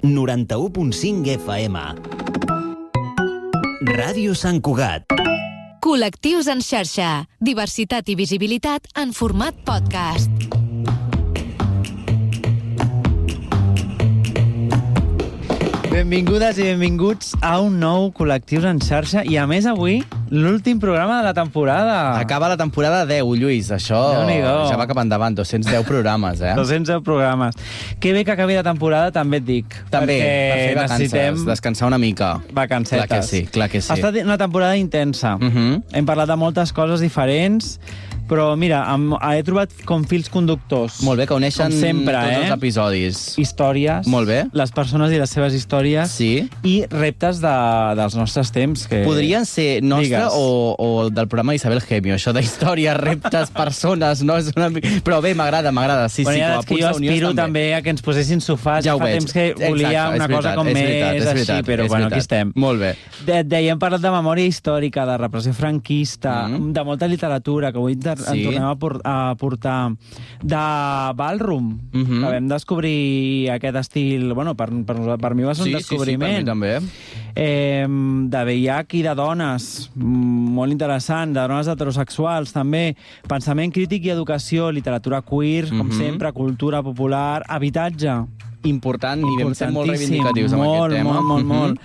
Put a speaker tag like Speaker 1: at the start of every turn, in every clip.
Speaker 1: 91.5 FM. Ràdio Sant Cugat.
Speaker 2: Col·lectius en xarxa. Diversitat i visibilitat en format podcast.
Speaker 3: Benvingudes i benvinguts a un nou Col·lectius en xarxa i, a més, avui, l'últim programa de la temporada.
Speaker 4: Acaba la temporada 10, Lluís. Això ja va cap endavant, 210 programes,
Speaker 3: 210 programes. Que bé que acabi la temporada, també et dic.
Speaker 4: També, per fer vacances,
Speaker 3: necessitem
Speaker 4: descansar una mica.
Speaker 3: Vacancetes.
Speaker 4: Clar que sí.
Speaker 3: Ha estat una temporada intensa. Hem parlat de moltes coses diferents, però mira, he trobat com fils conductors.
Speaker 4: Molt bé, que uneixen
Speaker 3: sempre,
Speaker 4: tots els episodis.
Speaker 3: Històries.
Speaker 4: Molt bé.
Speaker 3: Les persones i les seves històries.
Speaker 4: Sí.
Speaker 3: I reptes dels nostres temps. Que...
Speaker 4: Podrien ser nostre o del programa Isabel Gemio, això d'històries, reptes, persones, no? És una... Però bé, m'agrada. Sí,
Speaker 3: bueno,
Speaker 4: sí,
Speaker 3: ja que jo aspiro també a que ens posessin sofàs.
Speaker 4: Ja ho veig.
Speaker 3: Fa temps que volia una cosa com més així, però bueno, aquí estem.
Speaker 4: Molt bé.
Speaker 3: Hem parlat de memòria històrica, de repressió franquista, de molta literatura, que avui en tornem a portar, de ballroom, que vam descobrir aquest estil, bueno, per mi va ser un descobriment.
Speaker 4: Sí, per mi també.
Speaker 3: De VIH i de dones, molt interessant, de dones heterosexuals, també, pensament crític i educació, literatura queer, com sempre, cultura popular, habitatge.
Speaker 4: Important, i vam ser molt reivindicatius amb aquest tema.
Speaker 3: Molt.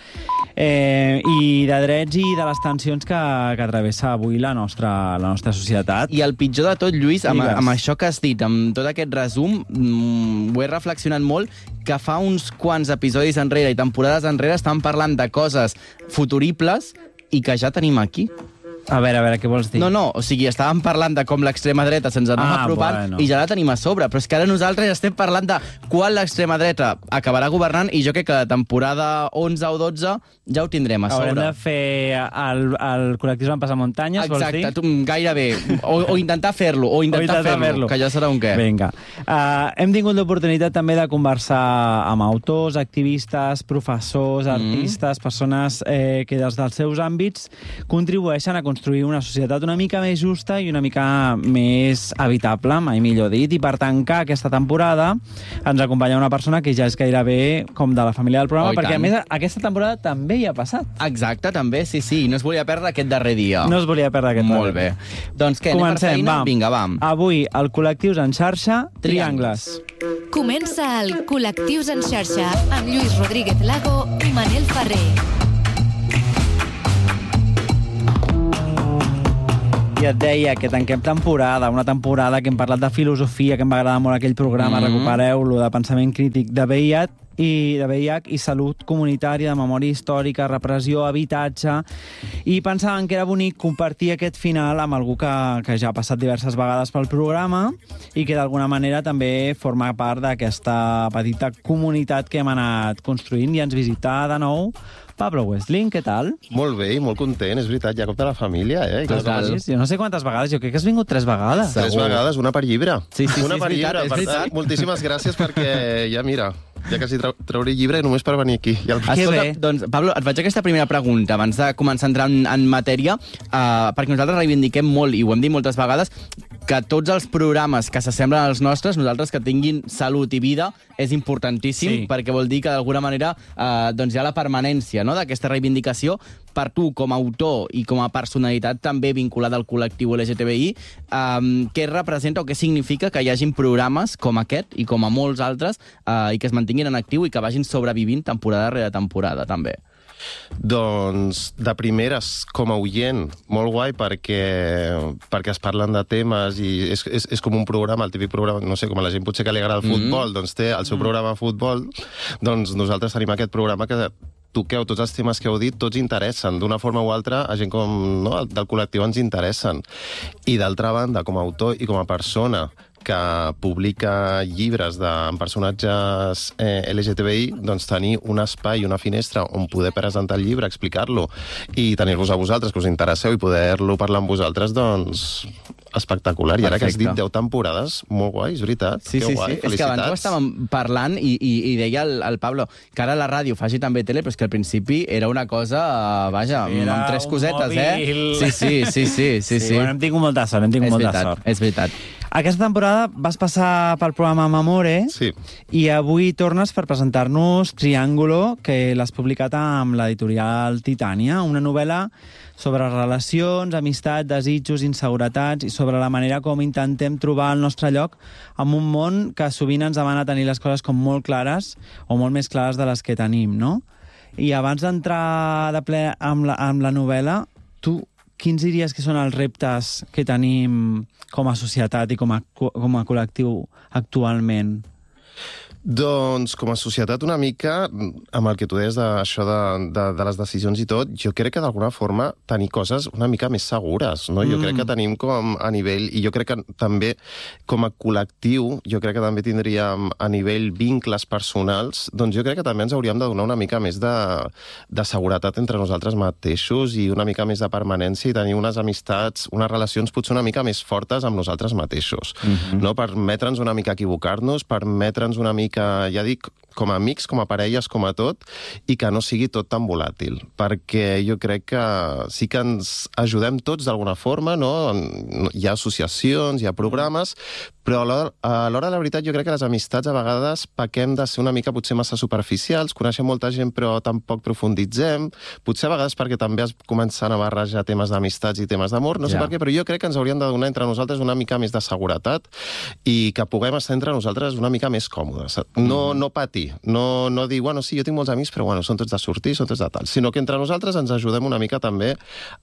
Speaker 3: I de drets i de les tensions que travessa avui la nostra societat.
Speaker 4: I el pitjor de tot, Lluís, amb això que has dit, amb tot aquest resum, ho he reflexionat molt, que fa uns quants episodis enrere i temporades enrere estan parlant de coses futuribles i que ja tenim aquí.
Speaker 3: A veure, què vols dir?
Speaker 4: No, o sigui, estàvem parlant de com l'extrema dreta se'ns anava apropant i ja la tenim a sobre, però és que ara nosaltres estem parlant de quan l'extrema dreta acabarà governant i jo crec que la temporada 11 o 12 ja ho tindrem a sobre.
Speaker 3: Haurem de fer el col·lectiu van passar muntanyes, vols dir?
Speaker 4: Exacte, gairebé. O intentar fer-lo, que ja serà un què.
Speaker 3: Vinga. Hem tingut l'oportunitat també de conversar amb autors, activistes, professors, artistes, persones que des dels seus àmbits contribueixen a construir una societat una mica més justa i una mica més habitable, mai millor dit. I per tancar aquesta temporada ens acompanya una persona que ja és gairebé com de la família del programa, perquè a més aquesta temporada també hi ha passat.
Speaker 4: Exacte, també, sí. I no es volia perdre aquest darrer dia. Molt bé. Doncs què, anem per feina? Vinga, va.
Speaker 3: Avui, el Col·lectius en xarxa, Triangles.
Speaker 2: Comença el Col·lectius en xarxa amb Lluís Rodríguez Lago i Manel Ferrer.
Speaker 3: I et deia que tanquem temporada, una temporada que hem parlat de filosofia, que em va agradar molt aquell programa, recupereu-lo, de pensament crític, de VIH i salut comunitària, de memòria històrica, repressió, habitatge, i pensàvem que era bonic compartir aquest final amb algú que ja ha passat diverses vegades pel programa i que d'alguna manera també forma part d'aquesta petita comunitat que hem anat construint, i ens visita de nou Pablo Westling, què tal?
Speaker 5: Molt bé i molt content, és veritat, ja cop de la família, eh?
Speaker 3: Jo no sé quantes vegades, jo crec que has vingut 3 vegades.
Speaker 5: 3 vegades, una per llibre.
Speaker 4: Sí,
Speaker 5: una per llibre, per tant, moltíssimes gràcies perquè ja mira, ja quasi trauré llibre només per venir aquí.
Speaker 4: Escolta, doncs, Pablo, et faig aquesta primera pregunta abans de començar a entrar en matèria, perquè nosaltres reivindiquem molt, i ho hem dit moltes vegades, que tots els programes que s'assemblen als nostres, nosaltres que tinguin salut i vida, és importantíssim, perquè vol dir que d'alguna manera doncs hi ha la permanència, no?, d'aquesta reivindicació. Per tu, com a autor i com a personalitat també vinculada al col·lectiu LGTBI, què representa o què significa que hi hagin programes com aquest i com a molts altres i que es mantinguin en actiu i que vagin sobrevivint temporada rere temporada, també?
Speaker 5: Doncs, de primeres, com a oient, molt guai perquè es parlen de temes i és com un programa, el típic programa, no sé, com a la gent potser que li agrada el futbol, doncs té el seu programa de futbol, doncs nosaltres tenim aquest programa que toqueu tots els temes que heu dit, tots interessen, d'una forma o altra, a gent com del col·lectiu ens interessen. I d'altra banda, com a autor i com a persona que publica llibres amb personatges LGTBI, doncs tenir un espai, una finestra on poder presentar el llibre, explicar-lo i tenir-vos a vosaltres, que us interesseu, i poder-lo parlar amb vosaltres, doncs espectacular. I ara que has dit
Speaker 4: Perfecte.
Speaker 5: 10 temporades, molt guai, és veritat.
Speaker 4: Sí,
Speaker 5: que
Speaker 4: sí,
Speaker 5: guai,
Speaker 4: sí. És que abans ho estàvem parlant i deia el Pablo que ara la ràdio faci també tele, però és que al principi era una cosa, vaja,
Speaker 3: Era
Speaker 4: amb tres
Speaker 3: un
Speaker 4: cosetes,
Speaker 3: mòbil.
Speaker 4: Sí.
Speaker 3: Bueno, hem tingut molta sort, sort.
Speaker 4: És veritat.
Speaker 3: Aquesta temporada vas passar pel programa Amore
Speaker 5: Sí.
Speaker 3: i avui tornes per presentar-nos Triángulo, que l'has publicat amb l'editorial Titània, una novel·la sobre relacions, amistat, desitjos, inseguretats i sobre la manera com intentem trobar el nostre lloc en un món que sovint ens demana tenir les coses com molt clares o molt més clares de les que tenim, no? I abans d'entrar de ple amb la novel·la, tu quins diries que són els reptes que tenim com a societat i com a col·lectiu actualment?
Speaker 5: Doncs, com a societat, una mica, amb el que tu deies d'això de les decisions i tot, jo crec que d'alguna forma tenir coses una mica més segures, no? Jo crec que tenim com a nivell, i jo crec que també com a col·lectiu, jo crec que també tindríem a nivell vincles personals, doncs jo crec que també ens hauríem de donar una mica més de seguretat entre nosaltres mateixos i una mica més de permanència i tenir unes amistats, unes relacions potser una mica més fortes amb nosaltres mateixos, no? Permetre'ns una mica equivocar-nos, permetre'ns una mica, ja dic, com a amics, com a parelles, com a tot, i que no sigui tot tan volàtil, perquè jo crec que sí que ens ajudem tots d'alguna forma, no? Hi ha associacions, hi ha programes, però a l'hora de la veritat jo crec que les amistats a vegades pequem de ser una mica potser massa superficials, coneixem molta gent però tampoc profunditzem, potser a vegades perquè també es comencen a barrejar temes d'amistats i temes d'amor, no sé per què, però jo crec que ens hauríem de donar entre nosaltres una mica més de seguretat i que puguem estar entre nosaltres una mica més còmodes. No patir, no dir, bueno, sí, jo tinc molts amics, però bueno, són tots de sortir, són tots de tal, sinó que entre nosaltres ens ajudem una mica també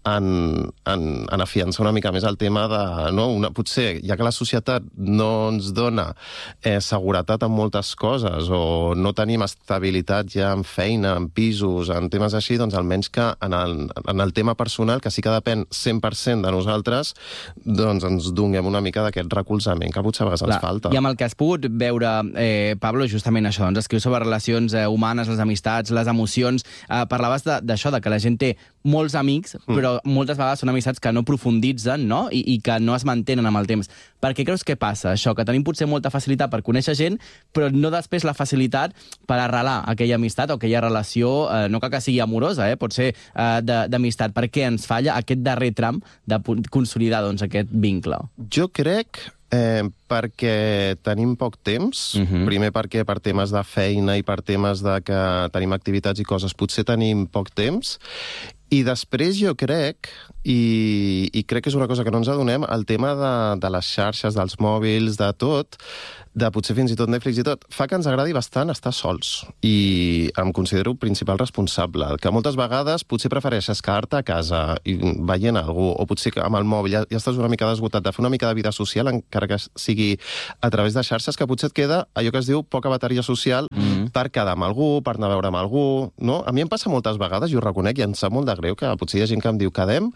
Speaker 5: en afiançar una mica més el tema de, no, potser, ja que la societat no ens dona seguretat en moltes coses o no tenim estabilitat ja en feina, en pisos, en temes així, doncs almenys que en el tema personal, que sí que depèn 100% de nosaltres, doncs ens donem una mica d'aquest recolzament que potser a vegades ens falta.
Speaker 4: I amb el que has pogut veure, Pablo, justament això, doncs escrius sobre relacions humanes, les amistats, les emocions, parlaves d'això, de que la gent té molts amics, però moltes vegades són amistats que no profunditzen, no? I que no es mantenen amb el temps. Per què creus que passa això? Que tenim potser molta facilitat per conèixer gent, però no després la facilitat per arrelar aquella amistat o aquella relació, no cal que sigui amorosa, pot ser d'amistat. Per què ens falla aquest darrer tram de consolidar doncs, aquest vincle?
Speaker 5: Jo crec perquè tenim poc temps, primer perquè per temes de feina i per temes de que tenim activitats i coses potser tenim poc temps, i després jo crec, i crec que és una cosa que no ens adonem, el tema de les xarxes, dels mòbils, de tot, de potser fins i tot Netflix i tot, fa que ens agradi bastant estar sols. I em considero principal responsable, que moltes vegades potser prefereixes quedar-te a casa i veient algú, o potser que amb el mòbil ja estàs una mica desgotat de fer una mica de vida social, encara que sigui a través de xarxes, que potser et queda allò que es diu poca bateria social per quedar amb algú, per anar a veure amb algú, no? A mi em passa moltes vegades, i ho reconec, i em sap molt de greu, que potser hi ha gent que em diu quedem,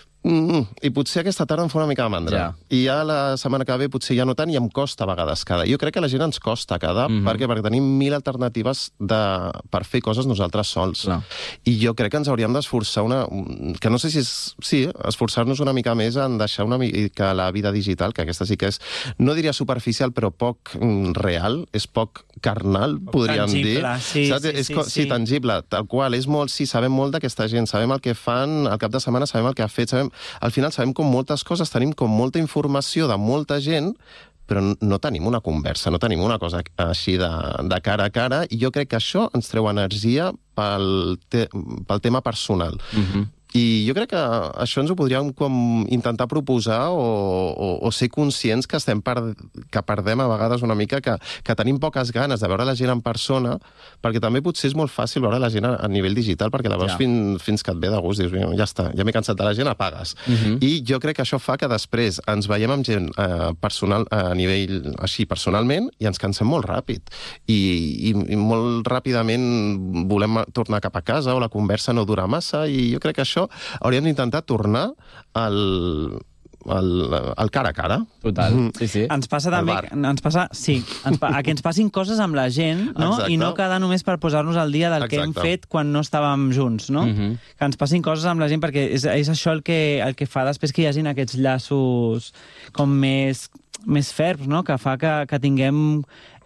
Speaker 5: i potser aquesta tarda em fa una mica de mandra. I ja la setmana que ve potser ja no tant i em costa a vegades quedar. Jo crec que a la gent ens costa quedar perquè tenim 1000 alternatives per fer coses nosaltres sols. I jo crec que ens hauríem d'esforçar que no sé si és... Sí, esforçar-nos una mica més en deixar una mica la vida digital, que aquesta sí que és, no diria superficial, però poc real, és poc carnal, podríem dir. Sí, tangible, tal qual. És molt, sí, sabem molt d'aquesta gent, sabem el que fan, al cap de setmana sabem el que ha fet, al final sabem com moltes coses, tenim com molta informació de molta gent, però no tenim una conversa, no tenim una cosa així de cara a cara, i jo crec que això ens treu energia pel tema personal. I jo crec que això ens ho podríem com intentar proposar o ser conscients que que perdem a vegades una mica, que tenim poques ganes de veure la gent en persona, perquè també potser és molt fàcil veure la gent a nivell digital, perquè la veus fins que et ve de gust, dius, ja està, ja m'he cansat de la gent, apagues. I jo crec que això fa que després ens veiem amb gent personal, a nivell així, personalment, i ens cansem molt ràpid. I molt ràpidament volem tornar cap a casa, o la conversa no dura massa, i jo crec que això hauríem d'intentar tornar el cara a cara.
Speaker 4: Total, sí.
Speaker 3: Ens passa també... Que ens passin coses amb la gent, no?
Speaker 5: Exacte.
Speaker 3: I no quedar només per posar-nos al dia del que hem fet quan no estàvem junts, no? Que ens passin coses amb la gent, perquè és això el que fa després que hi hagin aquests llaços com més ferms, no? Que fa que tinguem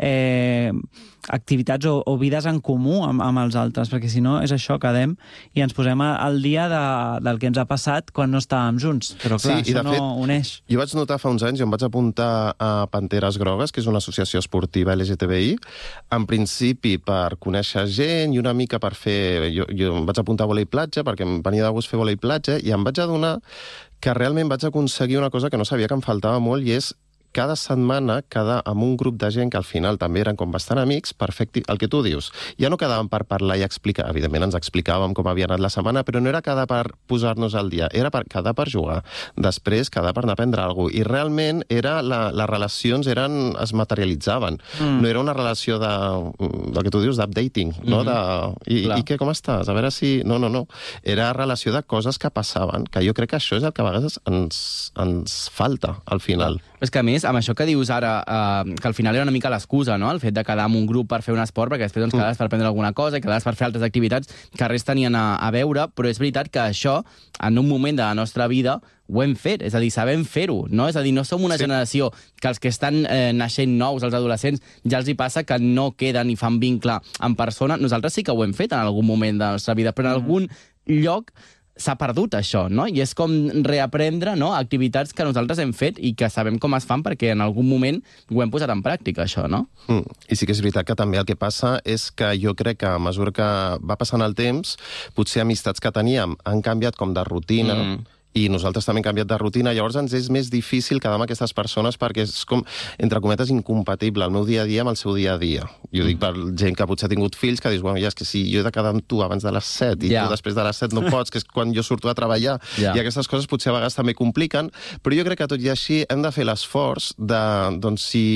Speaker 3: activitats o vides en comú amb els altres, perquè si no és això, quedem i ens posem al dia del que ens ha passat quan no estàvem junts. Però clar,
Speaker 5: sí,
Speaker 3: això no uneix.
Speaker 5: Jo vaig notar fa uns anys, jo em vaig apuntar a Panteres Grogues, que és una associació esportiva LGTBI, en principi per conèixer gent i una mica per fer... Jo em vaig apuntar a vòlei platja perquè em venia de gust fer vòlei platja i em vaig adonar que realment vaig aconseguir una cosa que no sabia que em faltava molt i és cada setmana quedar amb un grup de gent que al final també eren com bastant amics, perfecte, el que tu dius. Ja no quedàvem per parlar i explicar, evidentment ens explicàvem com havia anat la setmana, però no era quedar per posar-nos al dia, era quedar per jugar. Després quedar per anar a prendre alguna cosa. I realment les relacions es materialitzaven. No era una relació del que tu dius, d'updating, no? I què, com estàs? A veure si... No. Era relació de coses que passaven, que jo crec que això és el que a vegades ens falta, al final.
Speaker 4: És que, a més, amb això que dius ara, que al final era una mica l'excusa, no?, el fet de quedar amb un grup per fer un esport, perquè després quedaves per prendre alguna cosa i quedaves per fer altres activitats que res tenien a veure, però és veritat que això, en un moment de la nostra vida, ho hem fet, és a dir, sabem fer-ho, no? És a dir, no som una generació que els que estan naixent nous, els adolescents, ja els hi passa que no queden i fan vincle en persona. Nosaltres sí que ho hem fet en algun moment de la nostra vida, però en algun lloc s'ha perdut això, no? I és com reaprendre, no?, activitats que nosaltres hem fet i que sabem com es fan perquè en algun moment ho hem posat en pràctica, això, no?
Speaker 5: I sí que és veritat que també el que passa és que jo crec que a mesura que va passant el temps, potser amistats que teníem han canviat com de rutina, i nosaltres també hem canviat de rutina, llavors ens és més difícil quedar amb aquestes persones perquè és com, entre cometes, incompatible el meu dia a dia amb el seu dia a dia. Jo dic per gent que potser ha tingut fills que dius, bueno, ja és que si jo he de quedar amb tu abans de les 7 i tu després de les 7 no pots, que és quan jo surto a treballar, i aquestes coses potser a vegades també compliquen, però jo crec que tot i així hem de fer l'esforç de, doncs, si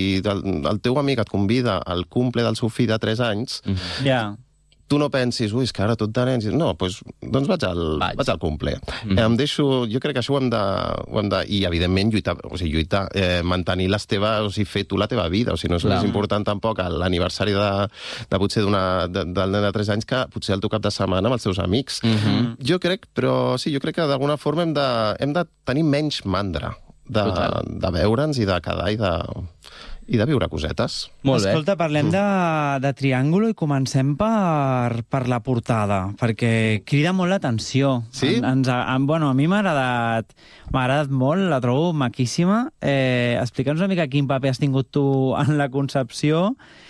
Speaker 5: el teu amic et convida al cumple del seu fill de 3 anys, tu no pensis, és que ara tot de nens... No, doncs vaig al cumple. Em deixo... Jo crec que això ho hem de... I, evidentment, lluitar, mantenir les teves... O sigui, fer tu la teva vida. O sigui, no és més important tampoc l'aniversari de potser del nen de 3 anys que potser el teu cap de setmana amb els seus amics. Jo crec, però sí, jo crec que d'alguna forma hem de tenir menys mandra de veure'ns i de quedar i de viure cosetes.
Speaker 4: Molt bé.
Speaker 3: Escolta, parlem de Triángulo i comencem per la portada, perquè crida molt l'atenció.
Speaker 5: Sí?
Speaker 3: Bueno, a mi m'ha agradat molt, la trobo maquíssima. Explica'ns una mica quin paper has tingut tu en la concepció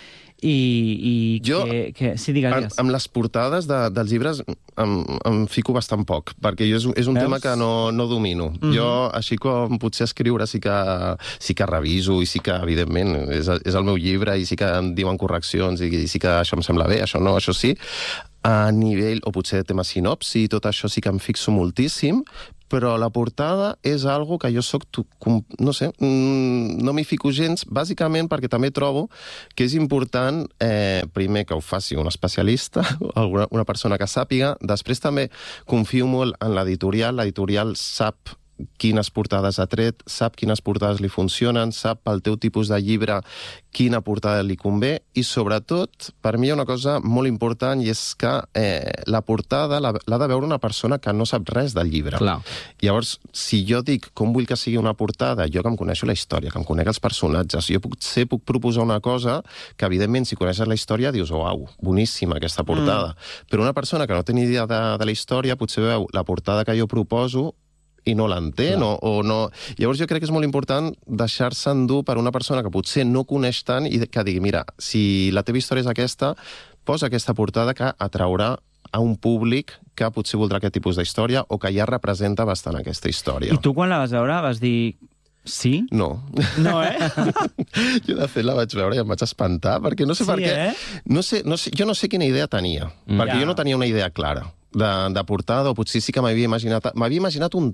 Speaker 3: i
Speaker 5: jo,
Speaker 3: sí, digues.
Speaker 5: Amb les portades dels llibres em fico bastant poc, perquè jo és un tema que no domino. Jo, així com potser escriure, sí que reviso i sí que, evidentment, és el meu llibre i sí que em diuen correccions i sí que això em sembla bé, això no, això sí. A nivell, o potser tema sinopsi, tot això sí que em fixo moltíssim, però la portada és algo que jo soc, no sé, no m'hi fico gens, bàsicament perquè també trobo que és important, primer, que ho faci un especialista, una persona que sàpiga, després també confio molt en l'editorial sap quines portades ha tret, sap quines portades li funcionen, sap pel teu tipus de llibre quina portada li convé, i sobretot, per mi hi ha una cosa molt important, i és que la portada l'ha de veure una persona que no sap res del llibre.
Speaker 4: Clar.
Speaker 5: Llavors, si jo dic com vull que sigui una portada, jo que em coneixo la història, que em conec els personatges, jo puc proposar una cosa que, evidentment, si coneixes la història, dius, uau, boníssima aquesta portada. Però una persona que no té ni idea de la història potser veu la portada que jo proposo i no l'entén, o no... Llavors jo crec que és molt important deixar-se endur per una persona que potser no coneix tant i que digui, mira, si la teva història és aquesta, posa aquesta portada que atraurà a un públic que potser voldrà aquest tipus d'història o que ja representa bastant aquesta història.
Speaker 3: I tu quan la vas veure vas dir... Sí?
Speaker 5: No.
Speaker 3: No,
Speaker 5: Jo, de fet, la vaig veure i em vaig espantar, perquè no sé per què... Jo no sé quina idea tenia, perquè jo no tenia una idea clara de portada, o potser sí que m'havia imaginat un to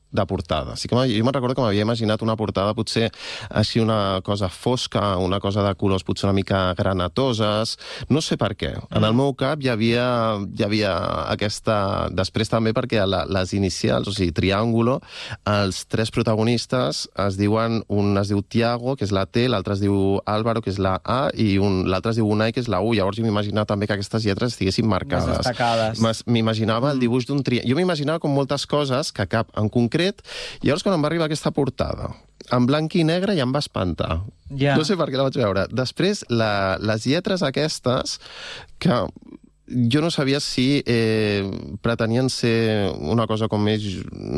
Speaker 5: de portada. Jo me'n recordo que m'havia imaginat una portada potser així una cosa fosca, una cosa de colors potser una mica granatoses, no sé per què. En el meu cap hi havia aquesta... Després també perquè les inicials, o sigui, Triángulo, els tres protagonistes es diuen, un es diu Tiago, que és la T, l'altre es diu Álvaro, que és la A, i l'altre es diu Unai, que és la U. Llavors jo m'imaginava també que aquestes lletres estiguessin marcades.
Speaker 3: Més destacades.
Speaker 5: M'imaginava el dibuix d'un triangle. Jo m'imaginava com moltes coses, que cap en concret. Llavors, quan em va arribar aquesta portada, en blanc i negre, ja em va espantar.
Speaker 3: Ja.
Speaker 5: No sé per què la vaig veure. Després, les lletres aquestes, que jo no sabia si pretenien ser una cosa com més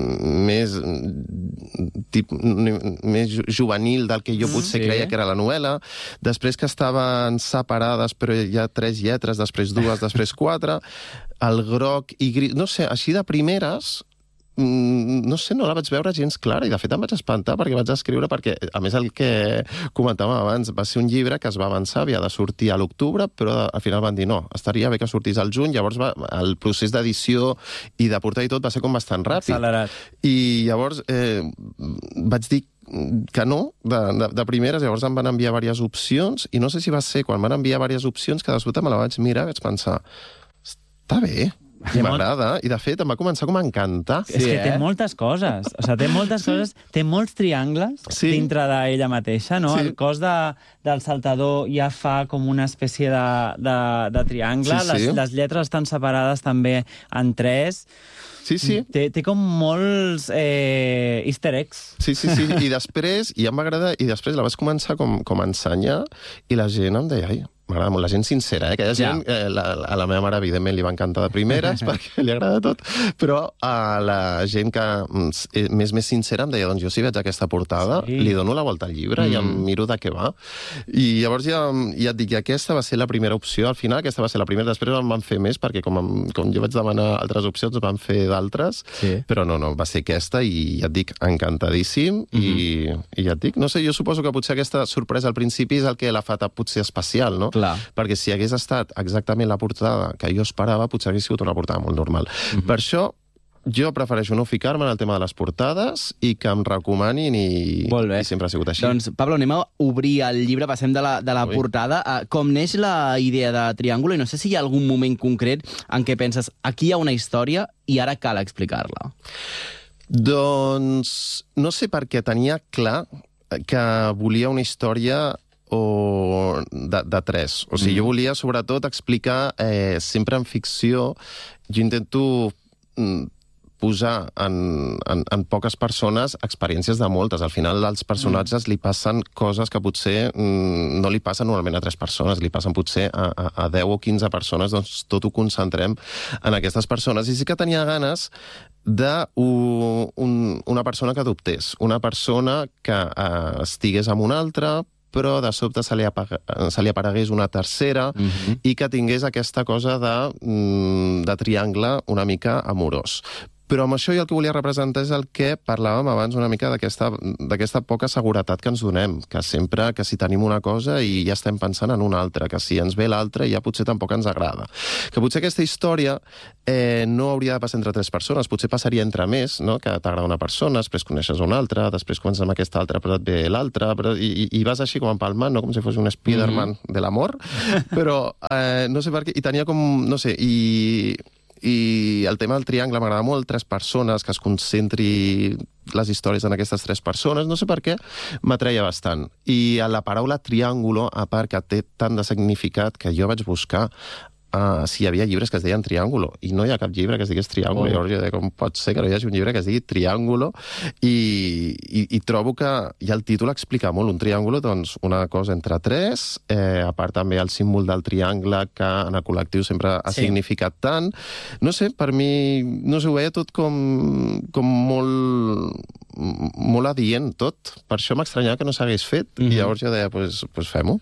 Speaker 5: juvenil del que jo potser creia que era la novel·la. Després que estaven separades, però hi ha 3 lletres, després 2, després 4. El groc i gris... No sé, així de primeres... no sé, no la vaig veure gens clara i de fet em vaig espantar perquè vaig escriure perquè, a més el que comentàvem abans, va ser un llibre que es va avançar, havia de sortir a l'octubre, però al final van dir no, estaria bé que sortís al juny, llavors el procés d'edició i de portar i tot va ser com bastant ràpid.
Speaker 3: Accelerat.
Speaker 5: I llavors vaig dir que no, de primeres, llavors em van enviar diverses opcions i no sé si va ser quan van enviar diverses opcions que de sobte me la vaig mirar i vaig pensar, està bé, m'agrada, i de fet em va començar com a encantar.
Speaker 3: És que té moltes coses, o sigui, té moltes coses, té molts triangles dintre d'ella mateixa, no? El cos del saltador ja fa com una espècie de triangle, les lletres estan separades també en 3.
Speaker 5: Sí.
Speaker 3: Té com molts easter eggs.
Speaker 5: Sí, i després, i em va agradar, i després la vaig començar com a ensenyar, i la gent em deia, ai, m'agrada molt, la gent sincera, aquella gent, a la meva mare, evidentment, li va encantar de primeres, perquè li agrada tot, però a la gent que més sincera em deia, doncs jo si veig aquesta portada, li dono la volta al llibre i em miro de què va. I llavors ja et dic que aquesta va ser la primera opció, al final aquesta va ser la primera, després en van fer més, perquè com jo vaig demanar altres opcions, van fer d'altres, però no, va ser aquesta, i ja et dic, encantadíssim, i ja et dic, no sé, jo suposo que potser aquesta sorpresa al principi és el que l'ha fet potser especial, no?
Speaker 4: Clar.
Speaker 5: Perquè si hagués estat exactament la portada que jo esperava, potser hagués sigut una portada molt normal. Per això, jo prefereixo no ficar-me en el tema de les portades i que em recomanin i sempre ha sigut així.
Speaker 4: Doncs, Pablo, anem a obrir el llibre, passem de la portada. Com neix la idea de Triángulo? I no sé si hi ha algun moment concret en què penses, aquí hi ha una història i ara cal explicar-la.
Speaker 5: Doncs no sé, perquè tenia clar que volia una història de 3. O sigui, jo volia, sobretot, explicar, sempre en ficció, jo intento posar en poques persones experiències de moltes. Al final, als personatges li passen coses que potser no li passen normalment a 3 persones, li passen potser a 10 o 15 persones, doncs tot ho concentrem en aquestes persones. I sí que tenia ganes d'una persona que adoptés, una persona que estigués amb una altra, però de sobte se li aparegués una tercera i que tingués aquesta cosa de triangle una mica amorós. Però amb això jo el que volia representar és el que parlàvem abans una mica d'aquesta poca seguretat que ens donem, que sempre que si tenim una cosa i ja estem pensant en una altra, que si ens ve l'altra ja potser tampoc ens agrada. Que potser aquesta història no hauria de passar entre 3 persones, potser passaria entre més, no? Que t'agrada una persona, després coneixes una altra, després comences amb aquesta altra, però et ve l'altra, i vas així com empalmant, no? Com si fos un Spiderman de l'amor, però no sé per què, i tenia com, no sé, i el tema del triangle m'agrada molt, 3 persones, que es concentri les històries en aquestes 3 persones, no sé per què, m'atreia bastant. I a la paraula triángulo, a part que té tant de significat, que jo vaig buscar si hi havia llibres que es deien Triángulo, i no hi ha cap llibre que es digués Triángulo. Llavors jo deia, com pot ser que no hi hagi un llibre que es digui Triángulo? I trobo que ja el títol explica molt. Un triàngulo, doncs, una cosa entre 3, a part també el símbol del triangle, que en el col·lectiu sempre ha significat tant. No sé, per mi, no sé, ho veia tot com molt adient, tot. Per això m'estranyava que no s'hagués fet, i llavors jo deia, doncs fem-ho.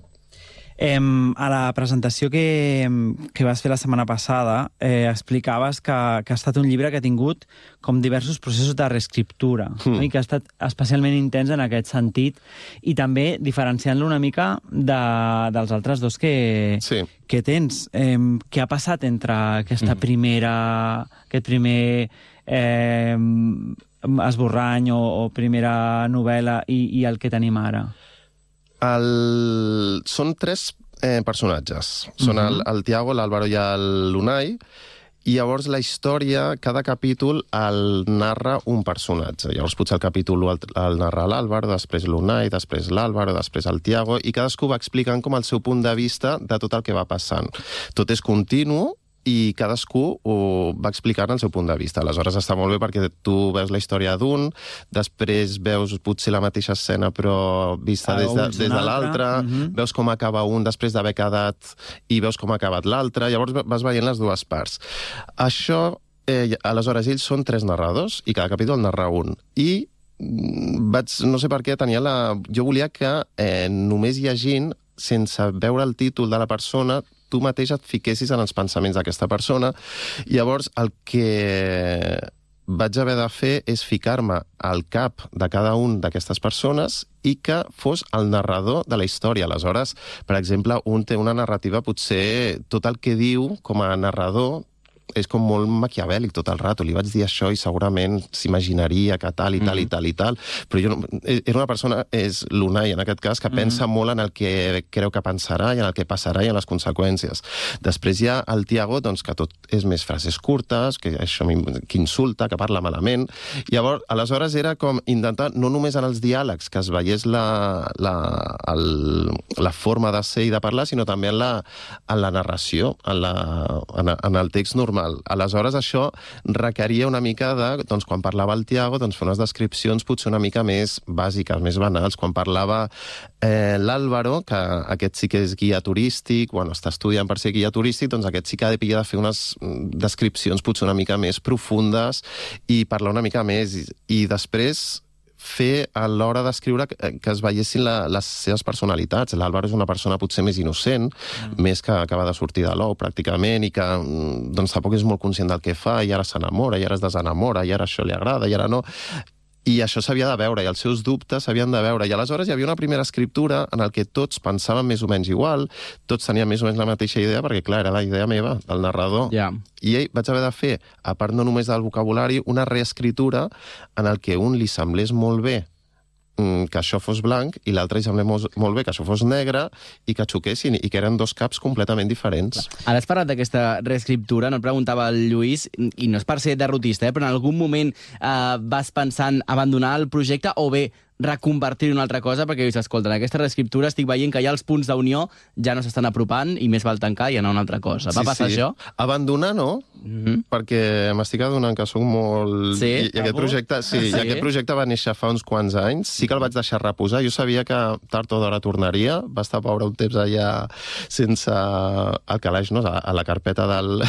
Speaker 3: A la presentació que vas fer la setmana passada explicaves que ha estat un llibre que ha tingut com diversos processos de reescriptura i que ha estat especialment intens en aquest sentit, i també diferenciant-lo una mica dels altres 2 que tens. Què ha passat entre aquest primer esborrany o primera novel·la i el que tenim ara?
Speaker 5: Són 3 personatges. Són el Tiago, l'Álvaro i l'Unai, i llavors la història, cada capítol el narra un personatge. Llavors potser el capítol el narra l'Álvaro, després l'Unai, després l'Álvaro, després el Tiago, i cadascú va explicant com el seu punt de vista de tot el que va passant. Tot és continu, i cadascú ho va explicant el seu punt de vista. Aleshores està molt bé perquè tu veus la història d'un, després veus potser la mateixa escena però vista des de l'altre, veus com acaba un després d'haver quedat i veus com ha acabat l'altre, llavors vas veient les dues parts. Això, aleshores, ells són 3 narradors i cada capítol narra un. I no sé per què, jo volia que només llegint, sense veure el títol de la persona, tu mateix et fiquessis en els pensaments d'aquesta persona. I llavors el que vaig haver de fer és ficar-me al cap de cada un d'aquestes persones i que fos el narrador de la història. Aleshores, per exemple, un té una narrativa, potser tot el que diu com a narrador és com molt maquiavèlic tot el rato. Li vaig dir això i segurament s'imaginaria que tal i tal i tal i tal, però jo era una persona, és l'Unai en aquest cas, que pensa molt en el que creu que pensarà i en el que passarà i en les conseqüències. Després hi ha el Tiago, doncs, que tot és més frases curtes, que insulta, que parla malament. Llavors, aleshores era com intentar, no només en els diàlegs, que es veiés la forma de ser i de parlar, sinó també en la narració, en el text normal. Aleshores, això requeria una mica de, doncs, quan parlava el Tiago, doncs, fer unes descripcions potser una mica més bàsiques, més banals. Quan parlava l'Álvaro, que aquest sí que és guia turístic, està estudiant per ser guia turístic, doncs aquest sí que havia de fer unes descripcions potser una mica més profundes i parlar una mica més. I després fer a l'hora d'escriure que es veiessin les seves personalitats. L'Álvaro és una persona potser més innocent, més que acaba de sortir de l'ou pràcticament i que doncs, tampoc és molt conscient del que fa i ara s'enamora, i ara es desenamora, i ara això li agrada, i ara no. I això s'havia de veure, i els seus dubtes s'havien de veure. I aleshores hi havia una primera escriptura en el que tots pensaven més o menys igual, tots tenien més o menys la mateixa idea, perquè, clar, era la idea meva, del narrador. I vaig haver de fer, a part no només del vocabulari, una reescritura en el que un li semblés molt bé que això fos blanc i l'altre li semblés molt bé que això fos negre i que xoquessin i que eren 2 caps completament diferents.
Speaker 4: Ara has parlat d'aquesta reescriptura, no et preguntava el Lluís, i no és per ser derrotista, però en algun moment vas pensant abandonar el projecte o bé reconvertir-ho en una altra cosa, perquè dius, escolta, en aquesta reescriptura estic veient que ja els punts d'unió ja no s'estan apropant i més val tancar i anar a una altra cosa. Va passar això?
Speaker 5: Abandonar no, perquè m'estic adonant que soc molt...
Speaker 4: Sí?
Speaker 5: I aquest projecte va néixer fa uns quants anys. Sí que el vaig deixar reposar. Jo sabia que tard o d'hora tornaria. Va estar pobre un temps allà sense el calaix, no? A la carpeta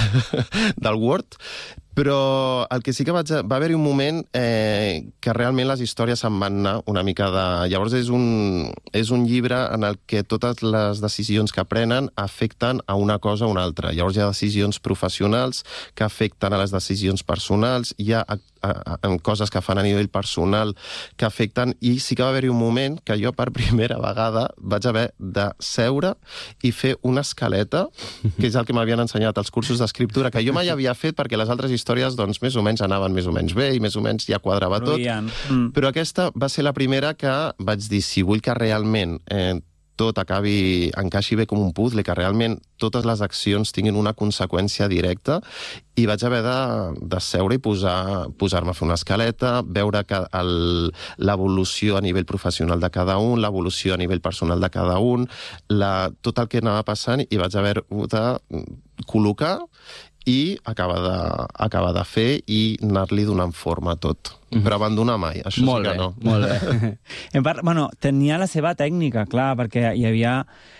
Speaker 5: del Word. Però el que sí que va haver-hi un moment que realment les històries se'n van anar una mica de... Llavors és un llibre en el que totes les decisions que prenen afecten a una cosa o una altra. Llavors hi ha decisions professionals que afecten a les decisions personals, hi ha coses que fan a nivell personal que afecten, i sí que va haver-hi un moment que jo per primera vegada vaig haver de seure i fer una escaleta, que és el que m'havien ensenyat als cursos d'escriptura, que jo mai havia fet perquè les altres històries doncs més o menys anaven més o menys bé i més o menys ja quadrava tot. Però aquesta va ser la primera que vaig dir, si vull que realment tot encaixi bé com un puzzle, que realment totes les accions tinguin una conseqüència directa, i vaig haver de seure i posar-me a fer una escaleta, veure l'evolució a nivell professional de cada un, l'evolució a nivell personal de cada un, tot el que anava passant, i vaig haver de col·locar i acabar de fer i anar-li donant forma a tot. Però abandonar mai, això sí que no.
Speaker 4: Molt bé.
Speaker 3: Bueno, tenia la seva tècnica, clar, perquè hi havia...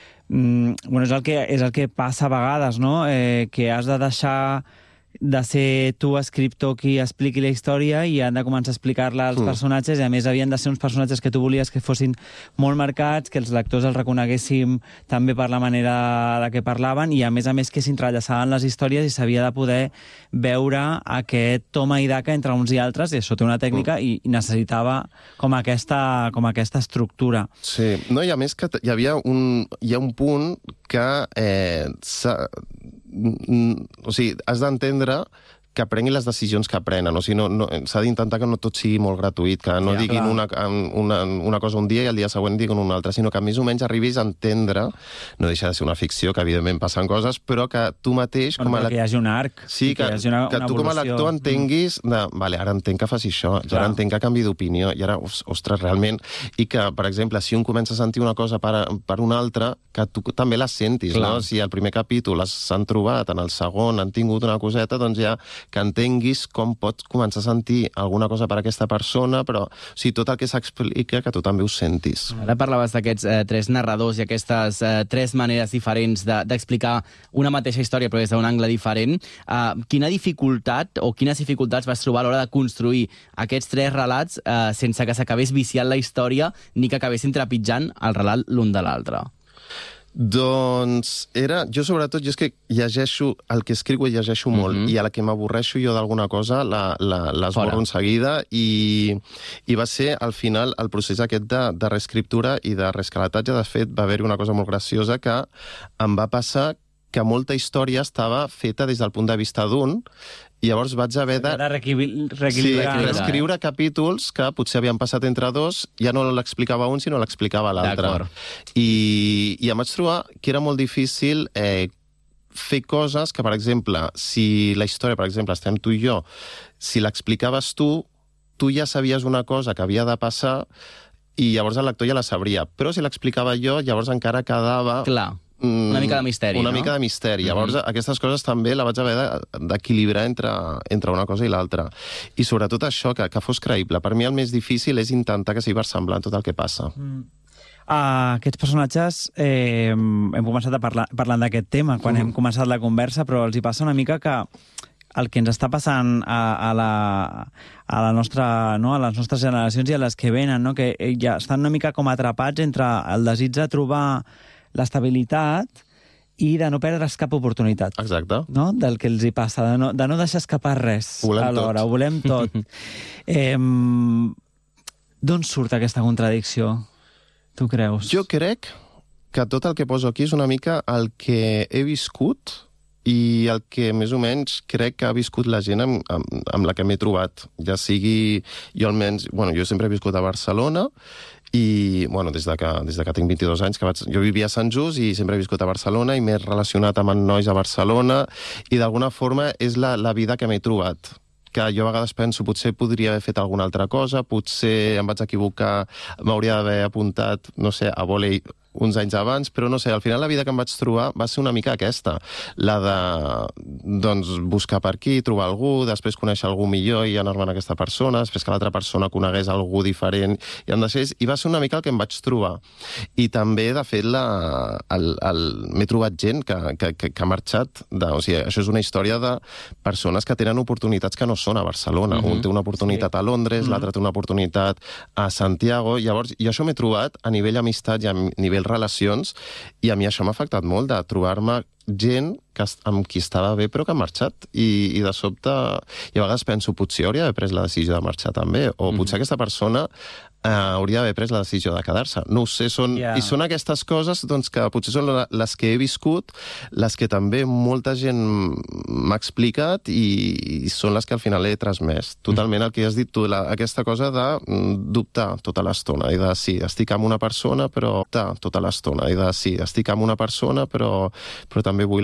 Speaker 3: és el que passa a vegades, no? Que has de deixar de ser tu escriptor qui expliqui la història i han de començar a explicar-la als personatges, i a més havien de ser uns personatges que tu volies que fossin molt marcats, que els lectors els reconeguéssim també per la manera de què parlaven, i a més que s'entrellaçaven les històries i s'havia de poder veure aquest toma i daca entre uns i altres, i això té una tècnica i necessitava com aquesta estructura.
Speaker 5: Sí, no, i a més que hi ha un punt que o sigui, has d'entendre que prenguin les decisions que prenen. O sigui, s'ha d'intentar que no tot sigui molt gratuït, que no diguin una cosa un dia i el dia següent diguin una altra, sinó que més o menys arribis a entendre, no deixa de ser una ficció, que evidentment passen coses, però que tu mateix...
Speaker 3: que hi hagi un arc.
Speaker 5: Sí, que tu com a lector entenguis vale, ara entenc que faci això, ara entenc que canvi d'opinió, i ara, ostres, realment... I que, per exemple, si un comença a sentir una cosa per una altra, que tu també la sentis, no? Si al primer capítol s'han trobat, en el segon han tingut una coseta, doncs ja que entenguis com pots començar a sentir alguna cosa per aquesta persona, però tot el que s'explica, que tu també ho sentis.
Speaker 4: Ara parlaves d'aquests 3 narradors i aquestes 3 maneres diferents d'explicar una mateixa història, però des d'un angle diferent. Quina dificultat o quines dificultats vas trobar a l'hora de construir aquests 3 relats sense que s'acabés viciant la història ni que acabessin trepitjant el relat l'un de l'altre?
Speaker 5: Doncs jo sobretot, és que llegeixo, el que escriu ho llegeixo molt, i a la que m'avorreixo jo d'alguna cosa l'esborro en seguida, i va ser al final el procés aquest de reescriptura i de reescalatatge. De fet, va haver-hi una cosa molt graciosa que em va passar, que molta història estava feta des del punt de vista d'un, i llavors vaig haver de reescriure capítols que potser havien passat entre dos, ja no l'explicava un, sinó l'explicava l'altre. I em vaig trobar que era molt difícil fer coses que, per exemple, si la història, per exemple, estem tu i jo, si l'explicaves tu ja sabies una cosa que havia de passar i llavors el lector ja la sabria. Però si l'explicava jo, llavors encara quedava...
Speaker 4: Clar. Una mica de misteri,
Speaker 5: Una mica de misteri. Llavors, aquestes coses també la vaig haver d'equilibrar entre una cosa i l'altra. I sobretot això, que fos creïble. Per mi el més difícil és intentar que sigui versemblant tot el que passa.
Speaker 3: Aquests personatges, hem començat parlant d'aquest tema quan hem començat la conversa, però els hi passa una mica que el que ens està passant a les nostres generacions i a les que venen, no? Que ja estan una mica com atrapats entre el desig de trobar l'estabilitat i de no perdre's cap oportunitat.
Speaker 5: Exacte.
Speaker 3: No? Del que els hi passa, de no deixar escapar res alhora. Ho volem tot. D'on surt aquesta contradicció, tu creus?
Speaker 5: Jo crec que tot el que poso aquí és una mica el que he viscut i el que més o menys crec que ha viscut la gent amb la que m'he trobat. Ja sigui, jo almenys, jo sempre he viscut a Barcelona, i des de que tinc 22 anys, jo vivia a Sant Just i sempre he viscut a Barcelona i m'he relacionat amb nois a Barcelona, i d'alguna forma és la vida que m'he trobat. Que jo a vegades penso, potser podria haver fet alguna altra cosa, potser em vaig equivocar, m'hauria d'haver apuntat, no sé, a vòlei uns anys abans, però no sé, al final la vida que em vaig trobar va ser una mica aquesta, la de buscar per aquí, trobar algú, després conèixer algú millor i anar-me'n a aquesta persona, després que l'altra persona conegués algú diferent i em deixés, i va ser una mica el que em vaig trobar. I també, de fet, m'he trobat gent que ha marxat, o sigui, això és una història de persones que tenen oportunitats que no són a Barcelona. Un té una oportunitat a Londres, l'altre té una oportunitat a Santiago, llavors, jo això m'he trobat a nivell amistat i a nivell relacions, i a mi això m'ha afectat molt, de trobar-me gent amb qui estava bé però que ha marxat, i de sobte, i a vegades penso, potser hauria d'haver pres la decisió de marxar també, o potser aquesta persona hauria d'haver pres la decisió de quedar-se. No ho sé, i són aquestes coses que potser són les que he viscut, les que també molta gent m'ha explicat, i són les que al final he transmès. Totalment el que has dit tu, aquesta cosa de dubtar tota l'estona, i de sí, estic amb una persona, però dubtar tota l'estona, i de sí, estic amb una persona, però també vull